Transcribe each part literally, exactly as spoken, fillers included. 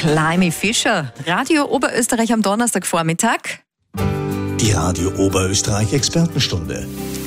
Climie Fischer, Radio Oberösterreich am Donnerstagvormittag. Die Radio Oberösterreich Expertenstunde.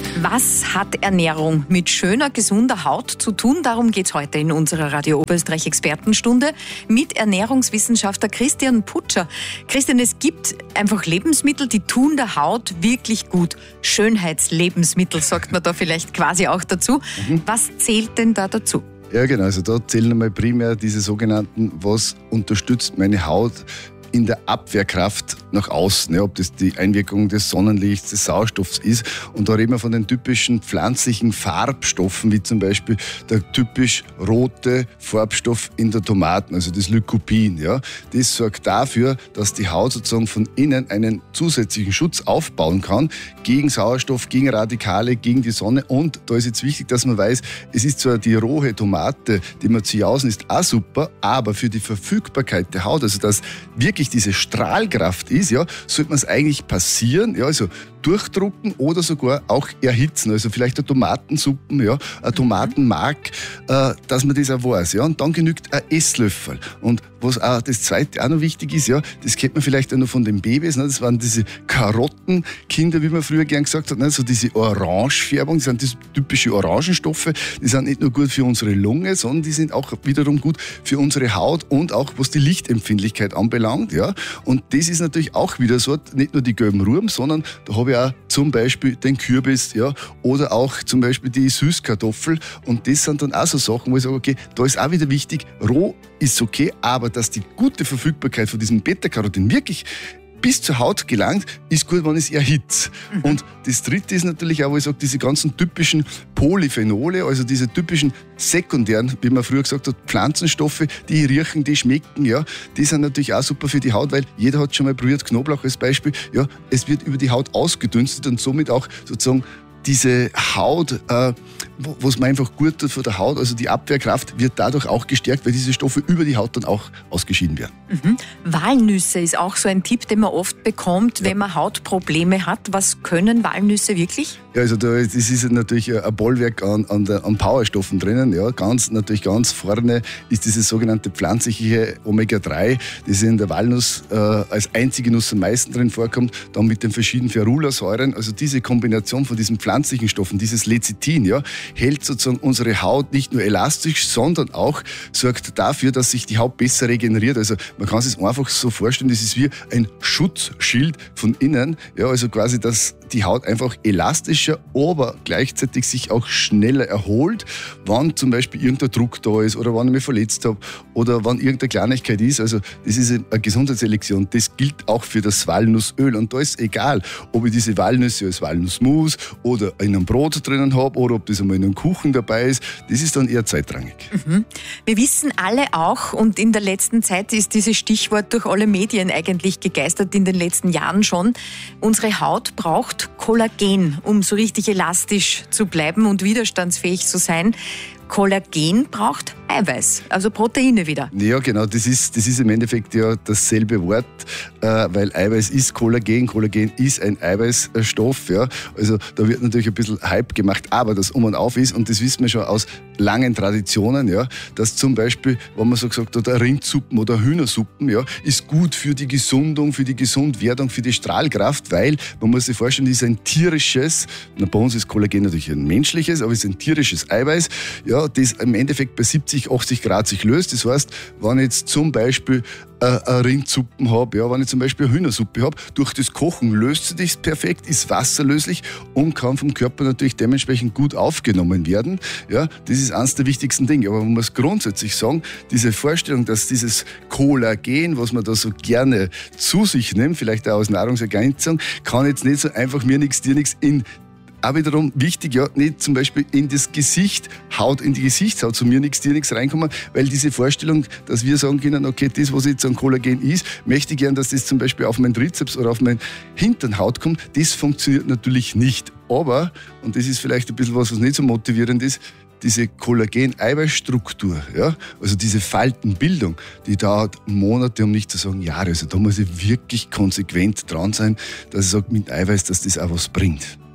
Was hat Ernährung mit schöner, gesunder Haut zu tun? Darum geht es heute in unserer Radio Oberösterreich Expertenstunde mit Ernährungswissenschaftler Christian Putscher. Christian, es gibt einfach Lebensmittel, die tun der Haut wirklich gut. Schönheitslebensmittel sagt man da vielleicht quasi auch dazu. Mhm. Was zählt denn da dazu? Ja, genau. Also da zählen einmal primär diese sogenannten, was unterstützt meine Haut in der Abwehrkraft nach außen, ja, ob das die Einwirkung des Sonnenlichts, des Sauerstoffs ist. Und da reden wir von den typischen pflanzlichen Farbstoffen, wie zum Beispiel der typisch rote Farbstoff in der Tomaten, also das Lycopin. Ja. Das sorgt dafür, dass die Haut sozusagen von innen einen zusätzlichen Schutz aufbauen kann gegen Sauerstoff, gegen Radikale, gegen die Sonne. Und da ist jetzt wichtig, dass man weiß, es ist zwar die rohe Tomate, die man zu Jausen ist, auch super, aber für die Verfügbarkeit der Haut, also dass wirklich diese Strahlkraft ist, ja, sollte man es eigentlich passieren, ja, also durchdrucken oder sogar auch erhitzen, also vielleicht eine Tomatensuppen, ja, ein Tomatenmark, äh, dass man das auch weiß, ja, und dann genügt ein Esslöffel. Und was auch das Zweite auch noch wichtig ist, ja, das kennt man vielleicht auch noch von den Babys, ne, das waren diese Karottenkinder, wie man früher gern gesagt hat, ne, so diese Orangefärbung, das sind diese typische Orangenstoffe, die sind nicht nur gut für unsere Lunge, sondern die sind auch wiederum gut für unsere Haut und auch was die Lichtempfindlichkeit anbelangt, ja, und das ist natürlich auch wieder so, nicht nur die gelben Ruben, sondern da habe ich auch zum Beispiel den Kürbis, ja, oder auch zum Beispiel die Süßkartoffel, und das sind dann auch so Sachen, wo ich sage, okay, da ist auch wieder wichtig, roh ist okay, aber dass die gute Verfügbarkeit von diesem Beta-Carotin wirklich bis zur Haut gelangt, ist gut, wenn ich es erhitze. Mhm. Und das Dritte ist natürlich auch, wo ich sage, diese ganzen typischen Polyphenole, also diese typischen sekundären, wie man früher gesagt hat, Pflanzenstoffe, die riechen, die schmecken, ja, die sind natürlich auch super für die Haut, weil jeder hat schon mal probiert, Knoblauch als Beispiel, ja, es wird über die Haut ausgedünstet und somit auch sozusagen diese Haut, äh, was man einfach gut tut für die Haut, also die Abwehrkraft wird dadurch auch gestärkt, weil diese Stoffe über die Haut dann auch ausgeschieden werden. Mhm. Walnüsse ist auch so ein Tipp, den man oft bekommt, ja, wenn man Hautprobleme hat. Was können Walnüsse wirklich? Ja, also da ist, das ist natürlich ein Bollwerk an, an, der, an Powerstoffen drinnen. Ja, ganz, natürlich ganz vorne ist dieses sogenannte pflanzliche Omega drei, das in der Walnuss äh, als einzige Nuss am meisten drin vorkommt, dann mit den verschiedenen Ferulasäuren. Also diese Kombination von diesen pflanzlichen Stoffen, dieses Lecithin, ja, hält sozusagen unsere Haut nicht nur elastisch, sondern auch sorgt dafür, dass sich die Haut besser regeneriert. Also man kann sich einfach so vorstellen, das ist wie ein Schutzschild von innen. Ja, also quasi, dass die Haut einfach elastischer, aber gleichzeitig sich auch schneller erholt, wenn zum Beispiel irgendein Druck da ist oder wenn ich mich verletzt habe oder wenn irgendeine Kleinigkeit ist. Also das ist eine Gesundheitselixier und das gilt auch für das Walnussöl. Und da ist egal, ob ich diese Walnüsse als Walnussmus oder in einem Brot drinnen habe oder ob das einmal in einem Kuchen dabei ist, das ist dann eher zweitrangig. Mhm. Wir wissen alle auch, und in der letzten Zeit ist dieses Stichwort durch alle Medien eigentlich gegeistert, in den letzten Jahren schon, unsere Haut braucht Kollagen, um so richtig elastisch zu bleiben und widerstandsfähig zu sein. Kollagen braucht Eiweiß, also Proteine wieder. Ja, genau, das ist, das ist im Endeffekt ja dasselbe Wort, äh, weil Eiweiß ist Kollagen, Kollagen ist ein Eiweißstoff, ja. Also da wird natürlich ein bisschen Hype gemacht, aber das Um und Auf ist, und das wissen wir schon aus langen Traditionen, ja, dass zum Beispiel, wenn man so gesagt hat, Rindsuppen oder Hühnersuppen, ja, ist gut für die Gesundung, für die Gesundwerdung, für die Strahlkraft, weil, man muss sich vorstellen, das ist ein tierisches, na, bei uns ist Kollagen natürlich ein menschliches, aber es ist ein tierisches Eiweiß, ja, das im Endeffekt bei siebzig, achtzig Grad sich löst. Das heißt, wenn ich jetzt zum Beispiel äh, eine Rindsuppen habe, ja, wenn ich zum Beispiel eine Hühnersuppe habe, durch das Kochen löst sich das perfekt, ist wasserlöslich und kann vom Körper natürlich dementsprechend gut aufgenommen werden. Ja, das ist eines der wichtigsten Dinge. Aber man muss grundsätzlich sagen, diese Vorstellung, dass dieses Kollagen, was man da so gerne zu sich nimmt, vielleicht auch als Nahrungsergänzung, kann jetzt nicht so einfach mir nichts, dir nichts in auch wiederum wichtig, ja, nicht zum Beispiel in das Gesicht, Haut, in die Gesichtshaut, zu mir nichts, dir nichts reinkommen, weil diese Vorstellung, dass wir sagen können, okay, das, was jetzt an Kollagen ist, möchte ich gern, dass das zum Beispiel auf meinen Trizeps oder auf meinen Hinternhaut kommt, das funktioniert natürlich nicht. Aber, und das ist vielleicht ein bisschen was, was nicht so motivierend ist, diese Kollagen-Eiweißstruktur, ja, also diese Faltenbildung, die dauert Monate, um nicht zu sagen Jahre. Also da muss ich wirklich konsequent dran sein, dass ich sage, mit Eiweiß, dass das auch was bringt.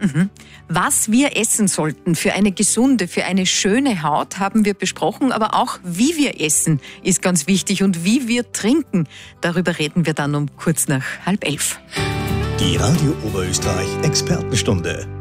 Mhm. Was wir essen sollten für eine gesunde, für eine schöne Haut, haben wir besprochen, aber auch wie wir essen ist ganz wichtig und wie wir trinken. Darüber reden wir dann um kurz nach halb elf. Die Radio Oberösterreich Expertenstunde.